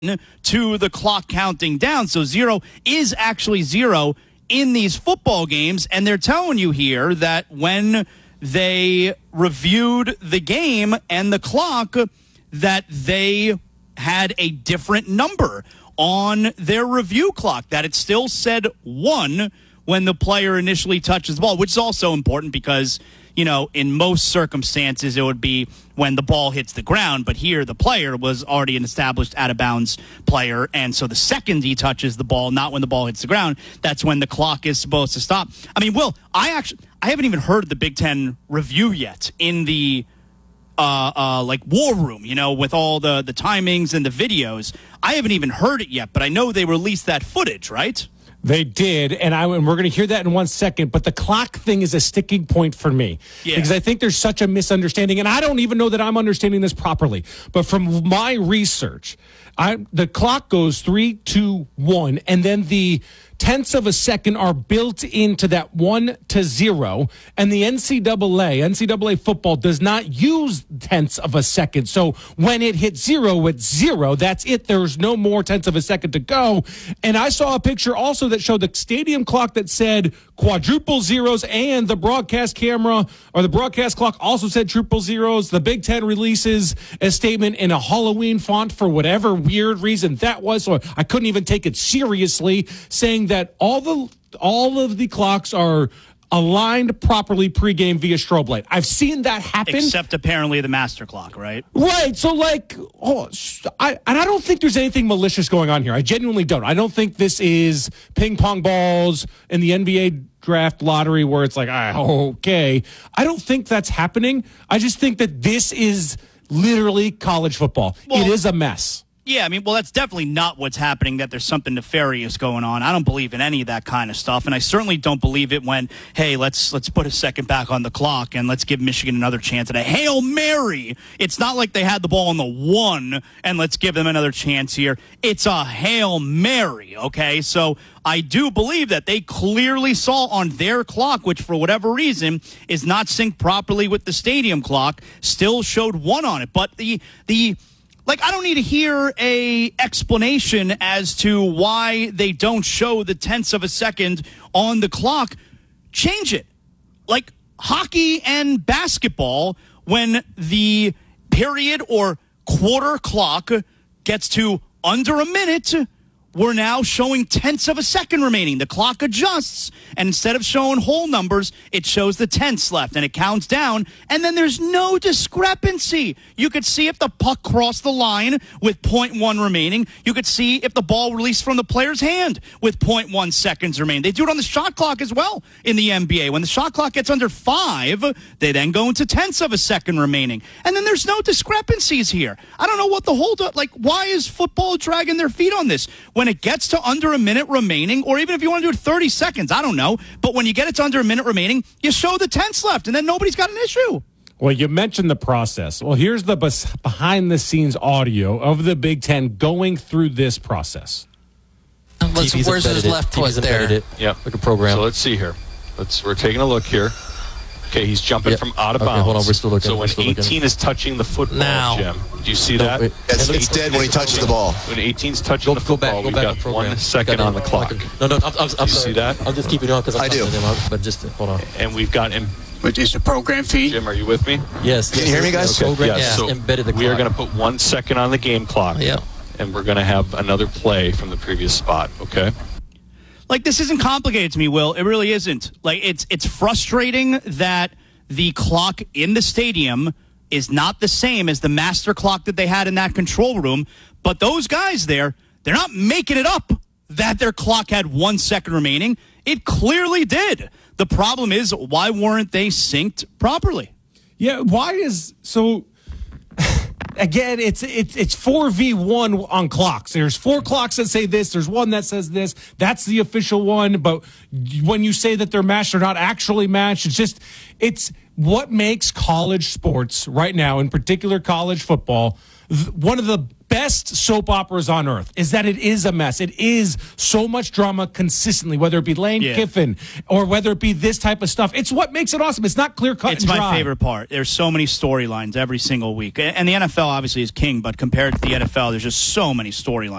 to the clock counting down. So 0 is actually 0 in these football games. And they're telling you here that when they reviewed the game and the clock, that they had a different number on their review clock, that it still said 1 when the player initially touches the ball, which is also important because, you know, in most circumstances it would be when the ball hits the ground, but here the player was already an established out-of-bounds player, and so the second he touches the ball, not when the ball hits the ground, that's when the clock is supposed to stop. I mean, Will, I haven't even heard the Big Ten review yet in the like war room, you know, with all the timings and the videos. I haven't even heard it yet, but I know they released that footage, right? They did, and we're going to hear that in 1 second, but the clock thing is a sticking point for me. Yeah. Because I think there's such a misunderstanding, and I don't even know that I'm understanding this properly. But from my research, the clock goes 3, 2, 1, and then the tenths of a second are built into that 1 to 0, and the NCAA football does not use tenths of a second. So when it hits 0, it's 0. That's it. There's no more tenths of a second to go. And I saw a picture also that showed the stadium clock that said quadruple zeros, and the broadcast camera or the broadcast clock also said triple zeros. The Big Ten releases a statement in a Halloween font for whatever weird reason that was, so I couldn't even take it seriously, saying that all of the clocks are aligned properly pregame via strobe light. I've seen that happen. Except apparently the master clock, right? Right. So, like, I don't think there's anything malicious going on here. I genuinely don't. I don't think this is ping pong balls in the NBA draft lottery where it's like, okay. I don't think that's happening. I just think that this is literally college football. Well, it is a mess. Yeah, I mean, well, that's definitely not what's happening, that there's something nefarious going on. I don't believe in any of that kind of stuff, and I certainly don't believe it when, hey, let's put a second back on the clock and let's give Michigan another chance at a Hail Mary. It's not like they had the ball on the 1 and let's give them another chance here. It's a Hail Mary, okay? So I do believe that they clearly saw on their clock, which for whatever reason is not synced properly with the stadium clock, still showed 1 on it. But I don't need to hear a explanation as to why they don't show the tenths of a second on the clock. Change it. Like hockey and basketball, when the period or quarter clock gets to under a minute, we're now showing tenths of a second remaining. The clock adjusts, and instead of showing whole numbers, it shows the tenths left, and it counts down, and then there's no discrepancy. You could see if the puck crossed the line with 0.1 remaining. You could see if the ball released from the player's hand with 0.1 seconds remaining. They do it on the shot clock as well in the NBA. When the shot clock gets under 5, they then go into tenths of a second remaining. And then there's no discrepancies here. I don't know what the hold up, why is football dragging their feet on this? When it gets to under a minute remaining, or even if you want to do it 30 seconds, I don't know. But when you get it to under a minute remaining, you show the tenths left, and then nobody's got an issue. Well, you mentioned the process. Well, here's the behind-the-scenes audio of the Big Ten going through this process. Where's his left foot there? Yeah, like a program. So let's see here. We're taking a look here. Okay, he's jumping from out of bounds. Hold on, we're still looking. So when 18 is touching the football, now, Jim, do you see that? It's dead when he touches the ball. When 18's touching the football, we've got 1 second on the clock. No, I'm see that? I'll just keep it on because I do. But just hold on. And we've got him. Which is the program feed. Jim, are you with me? Yes. Can you hear me, guys? Okay. Yes. So embedded the clock. we are going to put 1 second on the game clock. Yeah. And we're going to have another play from the previous spot. Okay. This isn't complicated to me, Will. It really isn't. It's frustrating that the clock in the stadium is not the same as the master clock that they had in that control room. But those guys there, they're not making it up that their clock had 1 second remaining. It clearly did. The problem is, why weren't they synced properly? Yeah, why is so? Again, it's 4v1 on clocks. There's 4 clocks that say this. There's one that says this. That's the official one. But when you say that they're matched, they're not actually matched. It's what makes college sports right now, in particular college football, one of the best soap operas on earth is that it is a mess. It is so much drama consistently, whether it be Lane Kiffin or whether it be this type of stuff. It's what makes it awesome. It's not clear cut and dry. It's my favorite part. There's so many storylines every single week. And the NFL obviously is king, but compared to the NFL, there's just so many storylines.